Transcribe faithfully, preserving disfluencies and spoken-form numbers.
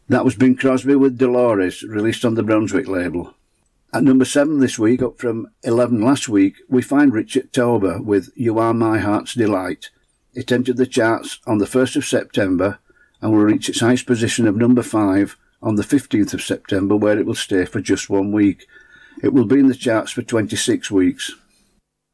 That was Bing Crosby with Dolores, released on the Brunswick label. At number seven this week, up from eleven last week, we find Richard Tober with You Are My Heart's Delight. It entered the charts on the first of September and will reach its highest position of number five on the fifteenth of September, where it will stay for just one week. It will be in the charts for twenty-six weeks.